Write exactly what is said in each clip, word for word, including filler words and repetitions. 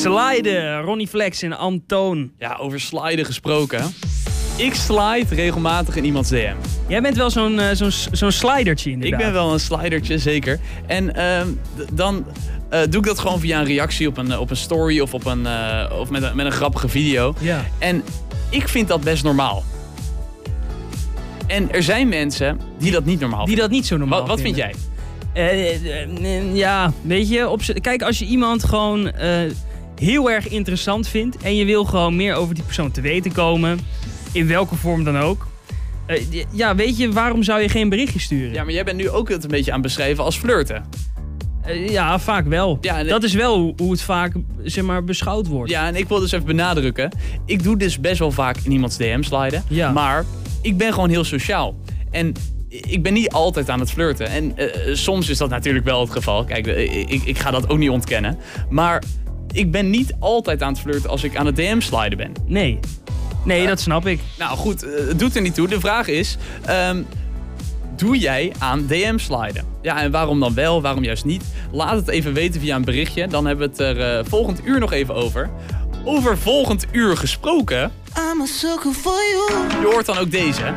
Sliden, Ronnie Flex en Antoon. Ja, over sliden gesproken. Ik slide regelmatig in iemands D M. Jij bent wel zo'n uh, zo'n zo'n slidertje inderdaad. Ik ben wel een slidertje, zeker. En uh, d- dan uh, doe ik dat gewoon via een reactie op een, op een story of, op een, uh, of met, een, met een grappige video. Ja. En ik vind dat best normaal. En er zijn mensen die dat niet normaal Die vinden. dat niet zo normaal Wat, wat vind vinden. jij? Uh, uh, ja, weet je, op z- kijk, als je iemand gewoon uh, heel erg interessant vindt en je wil gewoon meer over die persoon te weten komen, in welke vorm dan ook. Uh, ja, weet je, waarom zou je geen berichtje sturen? Ja, maar jij bent nu ook het een beetje aan het beschrijven als flirten. Uh, ja, vaak wel. Ja, en dat is wel hoe, hoe het vaak, zeg maar, beschouwd wordt. Ja, en ik wil dus even benadrukken. Ik doe dus best wel vaak in iemands D M sliden. Ja. Maar ik ben gewoon heel sociaal. En ik ben niet altijd aan het flirten. En uh, soms is dat natuurlijk wel het geval. Kijk, uh, ik, ik ga dat ook niet ontkennen. Maar ik ben niet altijd aan het flirten als ik aan het D M sliden ben. Nee. Nee, uh, dat snap ik. Nou goed, uh, het doet er niet toe. De vraag is... Um, Doe jij aan D M sliden? Ja, en waarom dan wel, waarom juist niet? Laat het even weten via een berichtje. Dan hebben we het er uh, volgend uur nog even over. Over volgend uur gesproken. I'm a sucker for you. Je hoort dan ook deze.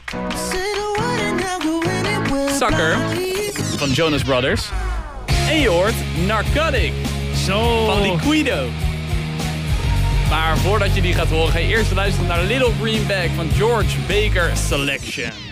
Sucker van Jonas Brothers. En je hoort Narcotic Zo. van Liquido. Maar voordat je die gaat horen, ga je eerst luisteren naar Little Green Bag van George Baker Selection.